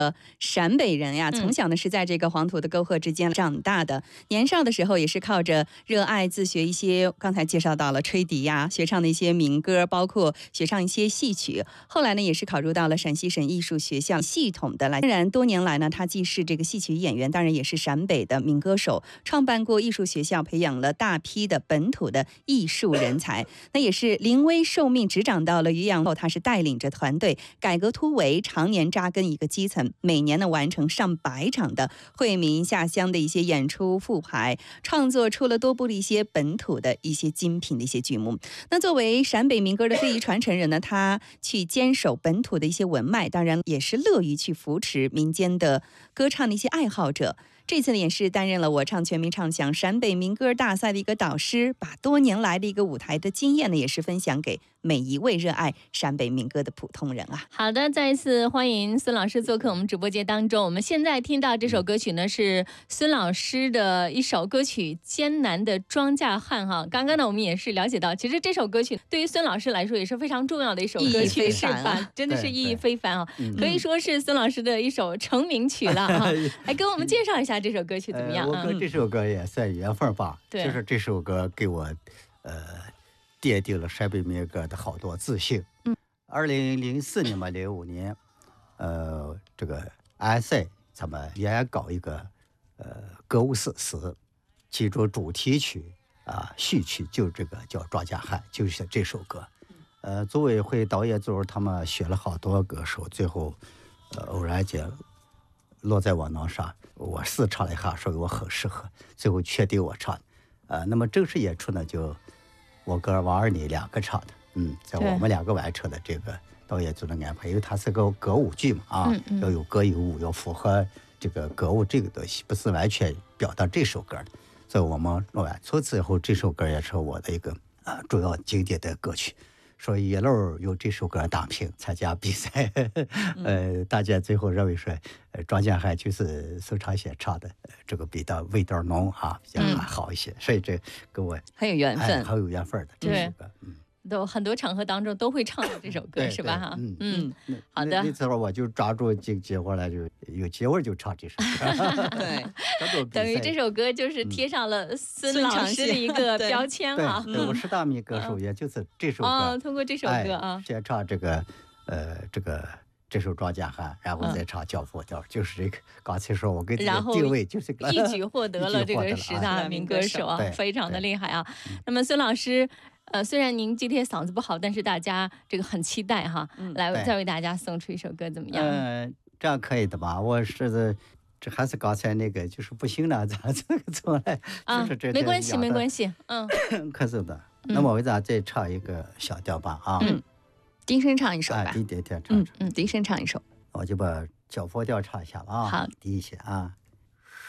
陕北人呀，从小呢是在这个黄土的沟壑之间长大的。年少的时候也是靠着热爱自学一些刚才介绍到了吹笛呀，学唱的一些民歌，包括学唱一些戏曲。后来呢也是考入到了陕西省艺术学校，系统的来。当然多年来呢，他既是这个戏曲演员，当然也是陕北的民歌手，创办过艺术学校，培养了大批的本土的艺术人才。那也是临危受命，执掌到了渔阳后，他是带领着团队改革突围，常年扎根一个基层，每年呢完成上百场的惠民下乡的一些演出复排，创作出了多部的一些本土的一些精品的一些剧目。那作为陕北民歌的非遗传承人呢，他去坚守本土的一些文脉，当然也是乐于去扶持民间的歌唱的一些爱好者。这次呢也是担任了我唱全民唱响陕北民歌大赛的一个导师，把多年来的一个舞台的经验呢也是分享给每一位热爱陕北民歌的普通人啊。 好的，再一次欢迎孙老师做客我们直播间当中。我们现在听到这首歌曲呢是孙老师的一首歌曲《艰难的庄稼汉》哈。刚刚呢我们也是了解到，其实这首歌曲对于孙老师来说也是非常重要的一首歌曲，是吧？真的是意义非凡啊，可以说是孙老师的一首成名曲了哈。来跟我们介绍一下这首歌曲怎么样？ 我跟这首歌也算缘分吧，就是这首歌给我奠定了陕北民歌的好多自信。2004年嘛，05年，这个安塞咱们也搞一个歌舞史诗，其中主题曲序曲就这个叫《庄稼汉》，就是这首歌。组委会导演组他们选了好多歌手，最后偶然间落在我脑上，我试唱了一下，说我很适合，最后确定我唱。那么正式演出呢，就我跟王二妮两个唱的，在我们两个完成的这个导演组的安排，因为它是个歌舞剧嘛，要有歌有舞，要符合这个歌舞这个东西，不是完全表达这首歌的，所以我们弄完。从此以后，这首歌也是我的一个主要经典的歌曲。说一路用这首歌打拼参加比赛，大家最后认为说，庄稼汉就是孙长贤唱的，这个比较味道浓比较好一些，所以这跟我很有缘分， 很有缘分的这首歌。 都很多场合当中都会唱的这首歌是吧？哈，好的。 那次我就抓住机会了，就有机会就唱这首歌。 对，等于这首歌就是贴上了孙老师的一个标签哈。 对，我10大名歌手，也就是这首歌。 通过这首歌先唱这个这首《庄稼汉》，然后再唱《教父调》，就是这个。刚才说我跟这个定位就是一举获得了这个10大名歌手啊，非常的厉害啊。那么孙老师。虽然您今天嗓子不好，但是大家这个很期待哈，来再为大家送出一首歌怎么样？ 这样可以的吧？我是这还是刚才那个，就是不行了，咱这个从来就是这没关系，没关系， 可是的。那么我咱再唱一个小调吧啊， 低声唱一首吧， 低点唱， 低声唱一首， 我就把小佛调唱一下吧啊， 好， 低一些啊。